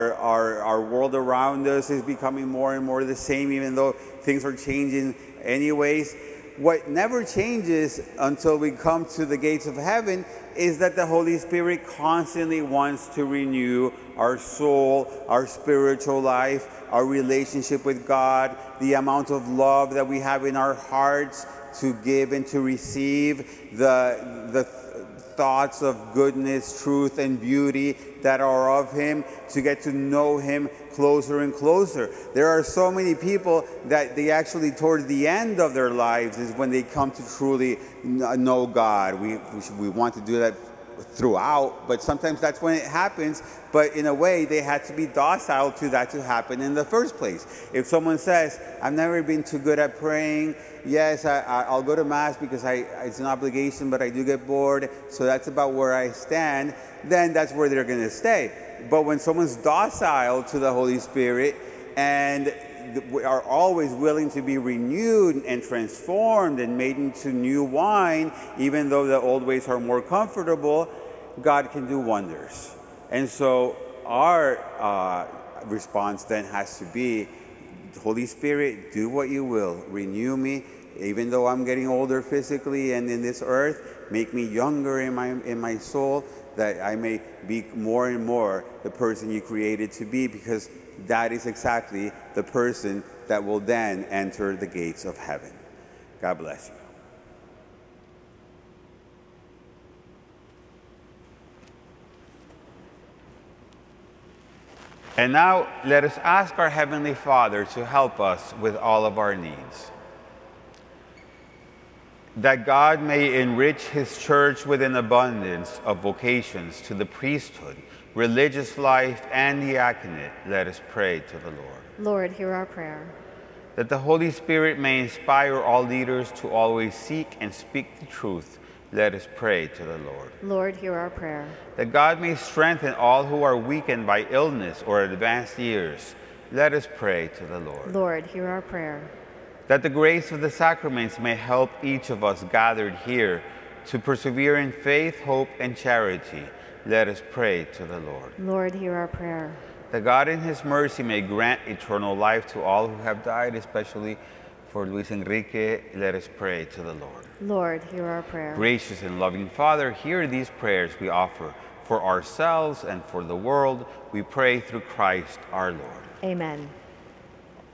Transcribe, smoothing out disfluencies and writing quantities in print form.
Our world around us is becoming more and more the same, even though things are changing anyways. What never changes until we come to the gates of heaven is that the Holy Spirit constantly wants to renew our soul, our spiritual life, our relationship with God, the amount of love that we have in our hearts to give and to receive, the thoughts of goodness, truth, and beauty that are of Him, to get to know Him closer and closer. There are so many people that they actually, toward the end of their lives, is when they come to truly know God. We want to do that throughout, but sometimes that's when it happens. But in a way, they had to be docile to that to happen in the first place. If someone says, I've never been too good at praying, yes, I'll go to Mass because it's an obligation, but I do get bored, so that's about where I stand, then that's where they're going to stay. But when someone's docile to the Holy Spirit and are always willing to be renewed and transformed and made into new wine, even though the old ways are more comfortable, God can do wonders. And so our response then has to be, Holy Spirit, do what you will. Renew me, even though I'm getting older physically and in this earth. Make me younger in my soul, that I may be more and more the person you created to be, because that is exactly the person that will then enter the gates of heaven. God bless you. And now let us ask our Heavenly Father to help us with all of our needs. That God may enrich His church with an abundance of vocations to the priesthood, religious life, and diaconate, let us pray to the Lord. Lord, hear our prayer. That the Holy Spirit may inspire all leaders to always seek and speak the truth, let us pray to the Lord. Lord, hear our prayer. That God may strengthen all who are weakened by illness or advanced years, let us pray to the Lord. Lord, hear our prayer. That the grace of the sacraments may help each of us gathered here to persevere in faith, hope, and charity, let us pray to the Lord. Lord, hear our prayer. That God in His mercy may grant eternal life to all who have died, especially for Luis Enrique, let us pray to the Lord. Lord, hear our prayer. Gracious and loving Father, hear these prayers we offer for ourselves and for the world. We pray through Christ our Lord. Amen.